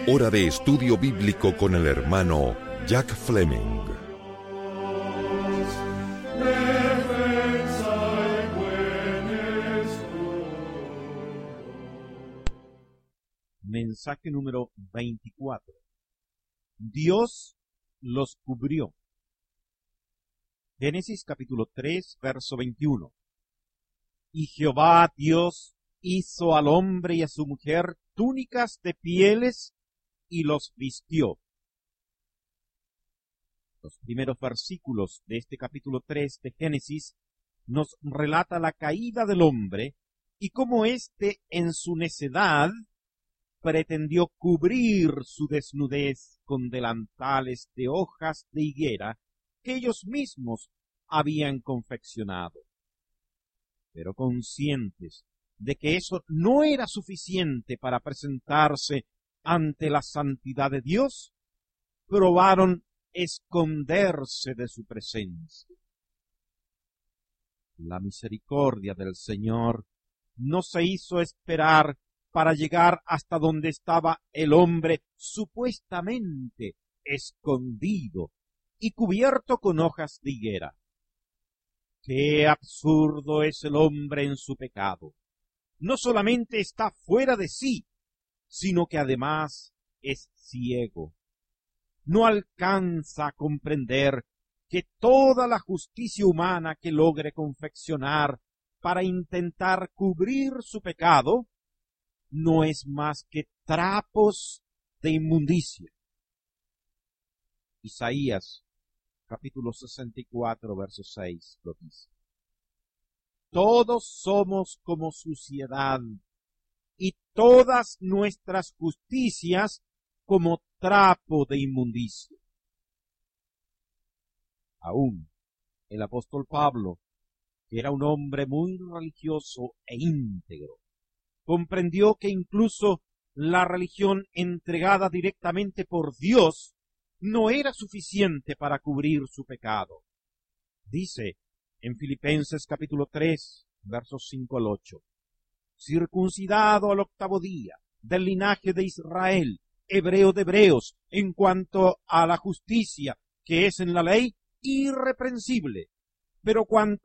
Hora de estudio bíblico con el hermano Jack Fleming. Mensaje número 24. Dios los cubrió. Génesis capítulo 3, verso 21. Y Jehová Dios hizo al hombre y a su mujer túnicas de pieles y los vistió. Los primeros versículos de este capítulo 3 de Génesis nos relata la caída del hombre y cómo éste en su necedad pretendió cubrir su desnudez con delantales de hojas de higuera que ellos mismos habían confeccionado. Pero conscientes de que eso no era suficiente para presentarse ante la santidad de Dios, probaron esconderse de su presencia. La misericordia del Señor no se hizo esperar para llegar hasta donde estaba el hombre supuestamente escondido y cubierto con hojas de higuera. ¡Qué absurdo es el hombre en su pecado! No solamente está fuera de sí, sino que además es ciego. No alcanza a comprender que toda la justicia humana que logre confeccionar para intentar cubrir su pecado no es más que trapos de inmundicia. Isaías, capítulo 64, verso 6, lo dice. Todos somos como suciedad, y todas nuestras justicias como trapo de inmundicia. Aún el apóstol Pablo, que era un hombre muy religioso e íntegro, comprendió que incluso la religión entregada directamente por Dios no era suficiente para cubrir su pecado. Dice en Filipenses capítulo 3, versos 5 al 8, circuncidado al 8º día, del linaje de Israel, hebreo de hebreos, en cuanto a la justicia que es en la ley, irreprensible, pero cuanto